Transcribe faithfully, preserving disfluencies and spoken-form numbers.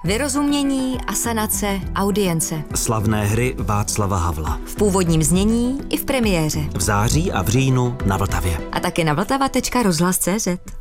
Vyrozumění, asanace, audience. Slavné hry Václava Havla. V původním znění i v premiéře. V září a v říjnu na Vltavě. A taky na vltava tečka rozhlas tečka cé zet.